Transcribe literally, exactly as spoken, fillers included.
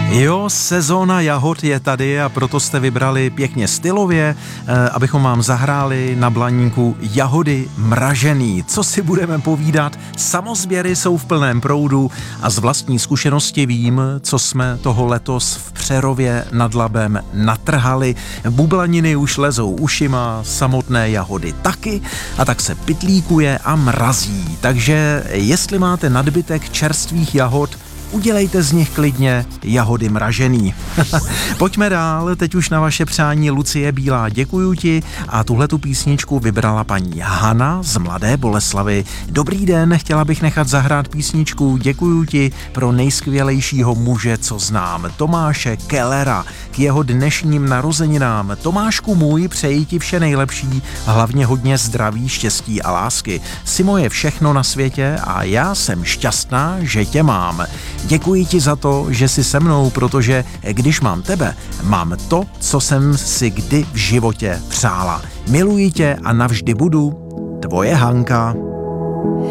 Jo, sezóna jahod je tady a proto jste vybrali pěkně stylově, eh, abychom vám zahráli na blaníku jahody mražený. Co si budeme povídat, samozběry jsou v plném proudu a z vlastní zkušenosti vím, co jsme toho letos v Přerově nad Labem natrhali. Bublaniny už lezou ušima, samotné jahody taky a tak se pytlíkuje a mrazí. Takže jestli máte nadbytek čerstvých jahod, udělejte z nich klidně jahody mražený. Pojďme dál, teď už na vaše přání Lucie Bílá děkuju ti a tuhletu písničku vybrala paní Hana z Mladé Boleslavi. Dobrý den, chtěla bych nechat zahrát písničku Děkuju ti pro nejskvělejšího muže, co znám, Tomáše Kellera, k jeho dnešním narozeninám. Tomášku můj, přeji ti vše nejlepší, hlavně hodně zdraví, štěstí a lásky. Jsi moje všechno na světě a já jsem šťastná, že tě mám. Děkuji ti za to, že jsi se mnou, protože když mám tebe, mám to, co jsem si kdy v životě přála. Miluji tě a navždy budu tvoje Hanka.